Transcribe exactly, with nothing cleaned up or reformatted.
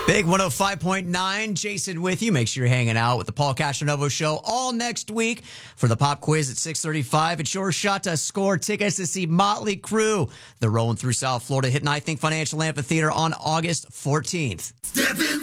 Big one oh five point nine, Jason with you. Make sure you're hanging out with the Paul Castronovo Show all next week for the pop quiz at six thirty-five. It's your shot to score tickets to see Motley Crue. They're rolling through South Florida, hitting I Think Financial Amphitheater on August fourteenth.